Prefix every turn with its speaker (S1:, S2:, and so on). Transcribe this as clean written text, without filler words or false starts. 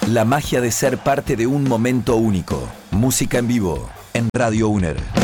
S1: La magia de ser parte de un momento único. Música en vivo en Radio UNER.